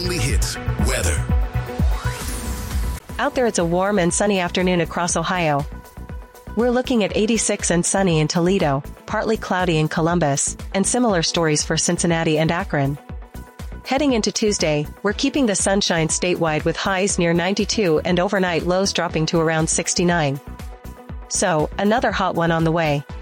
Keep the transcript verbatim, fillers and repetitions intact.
only hits, weather. Out there, it's a warm and sunny afternoon across Ohio. We're looking at eighty-six and sunny in Toledo, partly cloudy in Columbus, and similar stories for Cincinnati and Akron. Heading into Tuesday, we're keeping the sunshine statewide with highs near ninety-two and overnight lows dropping to around sixty-nine. So, another hot one on the way.